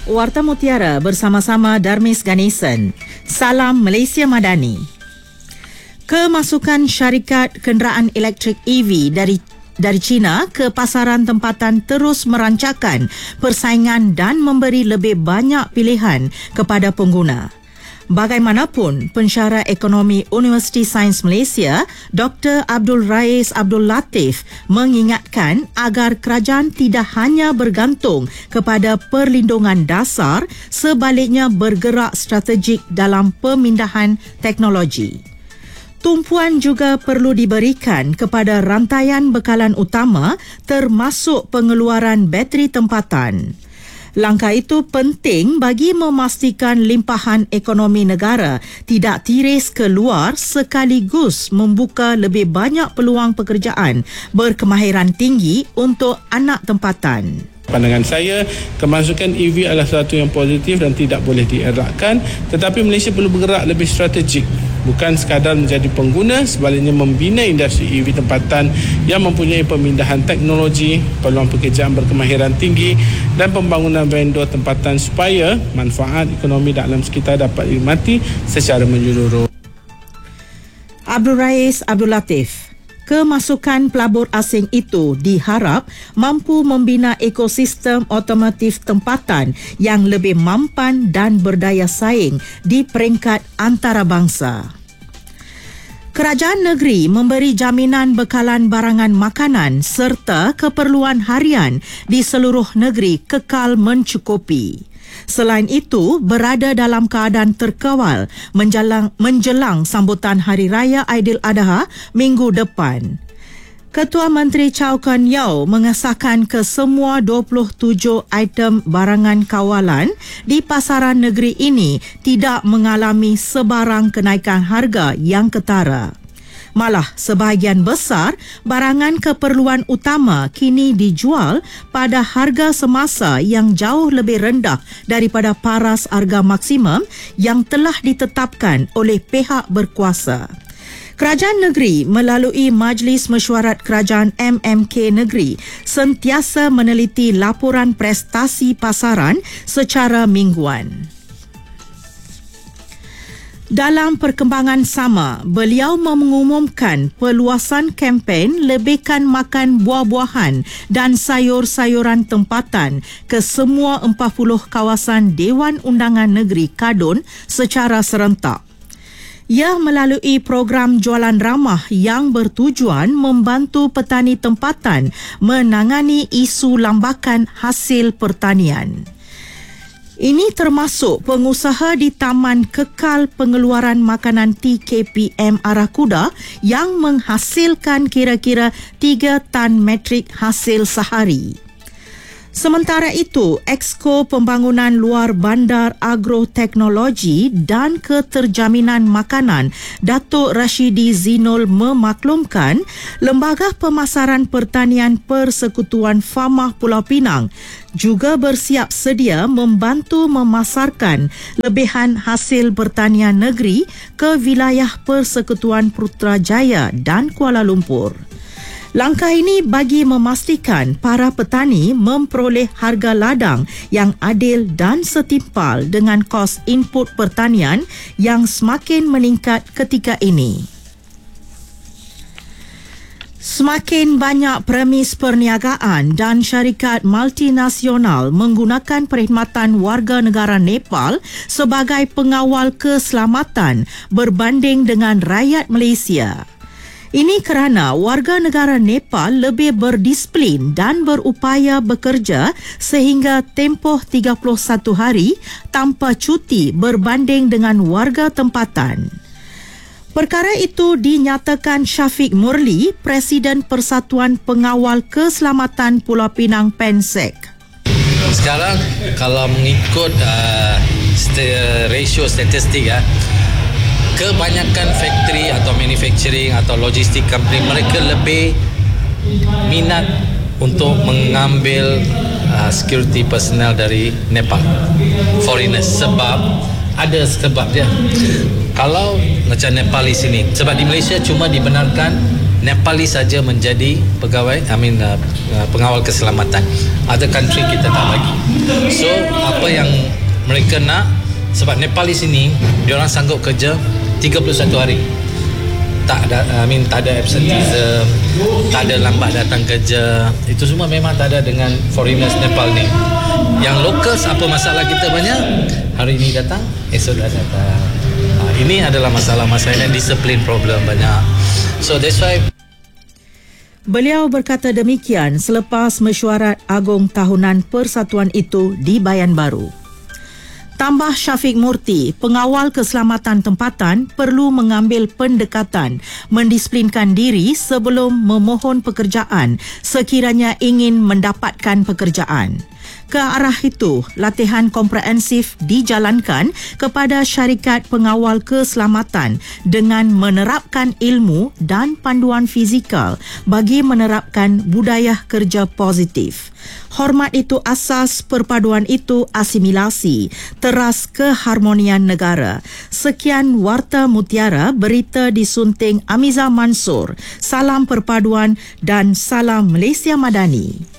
Warta Mutiara bersama-sama Darmis Ganesan. Salam Malaysia Madani. Kemasukan syarikat kenderaan elektrik EV dari China ke pasaran tempatan terus merancangkan persaingan dan memberi lebih banyak pilihan kepada pengguna. Bagaimanapun, pensyarah ekonomi Universiti Sains Malaysia, Dr. Abdul Rais Abdul Latif mengingatkan agar kerajaan tidak hanya bergantung kepada perlindungan dasar, sebaliknya bergerak strategik dalam pemindahan teknologi. Tumpuan juga perlu diberikan kepada rantaian bekalan utama termasuk pengeluaran bateri tempatan. Langkah itu penting bagi memastikan limpahan ekonomi negara tidak tiris keluar sekaligus membuka lebih banyak peluang pekerjaan berkemahiran tinggi untuk anak tempatan. Pandangan saya, kemasukan EV adalah sesuatu yang positif dan tidak boleh dielakkan, tetapi Malaysia perlu bergerak lebih strategik. Bukan sekadar menjadi pengguna, sebaliknya membina industri EV tempatan yang mempunyai pemindahan teknologi, peluang pekerjaan berkemahiran tinggi dan pembangunan vendor tempatan supaya manfaat ekonomi dalam sekitar dapat dinikmati secara menyeluruh. Abdul Rais Abdul Latif. Kemasukan pelabur asing itu diharap mampu membina ekosistem otomotif tempatan yang lebih mampan dan berdaya saing di peringkat antarabangsa. Kerajaan negeri memberi jaminan bekalan barangan makanan serta keperluan harian di seluruh negeri kekal mencukupi. Selain itu, berada dalam keadaan terkawal menjelang sambutan Hari Raya Aidiladha minggu depan. Ketua Menteri Chow Kan Yeow mengesahkan kesemua 27 item barangan kawalan di pasaran negeri ini tidak mengalami sebarang kenaikan harga yang ketara. Malah, sebahagian besar barangan keperluan utama kini dijual pada harga semasa yang jauh lebih rendah daripada paras harga maksimum yang telah ditetapkan oleh pihak berkuasa. Kerajaan negeri melalui Majlis Mesyuarat Kerajaan MMK Negeri sentiasa meneliti laporan prestasi pasaran secara mingguan. Dalam perkembangan sama, beliau mengumumkan peluasan kempen lebihkan makan buah-buahan dan sayur-sayuran tempatan ke semua 40 kawasan Dewan Undangan Negeri Kadun secara serentak. Ia melalui program jualan ramah yang bertujuan membantu petani tempatan menangani isu lambakan hasil pertanian. Ini termasuk pengusaha di Taman Kekal Pengeluaran Makanan TKPM Arakuda yang menghasilkan kira-kira 3 tan metrik hasil sehari. Sementara itu, Exco Pembangunan Luar Bandar Agroteknologi dan Keterjaminan Makanan Datuk Rashidi Zinul memaklumkan Lembaga Pemasaran Pertanian Persekutuan Famah Pulau Pinang juga bersiap sedia membantu memasarkan lebihan hasil pertanian negeri ke wilayah Persekutuan Putrajaya dan Kuala Lumpur. Langkah ini bagi memastikan para petani memperoleh harga ladang yang adil dan setimpal dengan kos input pertanian yang semakin meningkat ketika ini. Semakin banyak premis perniagaan dan syarikat multinasional menggunakan perkhidmatan warga negara Nepal sebagai pengawal keselamatan berbanding dengan rakyat Malaysia. Ini kerana warga negara Nepal lebih berdisiplin dan berupaya bekerja sehingga tempoh 31 hari tanpa cuti berbanding dengan warga tempatan. Perkara itu dinyatakan Syafiq Murli, Presiden Persatuan Pengawal Keselamatan Pulau Pinang PENSEC. Sekarang kalau mengikut ratio statistik kebanyakan factory atau manufacturing atau logistik company mereka lebih minat untuk mengambil security personnel dari Nepal, foreigners, sebab ada sebab dia. kalau macam Nepalis ini, sebab di Malaysia cuma dibenarkan Nepalis saja menjadi pegawai, pengawal keselamatan. Other country kita tak bagi. So apa yang mereka nak, sebab Nepalis ini diorang sanggup kerja 31 hari. Tak ada absenteeism, tak ada lambat datang kerja. Itu semua memang tak ada dengan foreigners Nepal ni. Yang locals apa masalah kita banyak, hari ini datang, esok dah datang. Ini adalah masalah-masalah disiplin problem banyak. So that's why Beliau berkata demikian selepas mesyuarat agung tahunan persatuan itu di Bayan Baru. Tambah Syafiq Murti, pengawal keselamatan tempatan perlu mengambil pendekatan mendisiplinkan diri sebelum memohon pekerjaan sekiranya ingin mendapatkan pekerjaan. Ke arah itu, latihan komprehensif dijalankan kepada syarikat pengawal keselamatan dengan menerapkan ilmu dan panduan fizikal bagi menerapkan budaya kerja positif. Hormat itu asas, perpaduan itu asimilasi, teras keharmonian negara. Sekian Warta Mutiara, berita disunting Amiza Mansur. Salam perpaduan dan salam Malaysia Madani.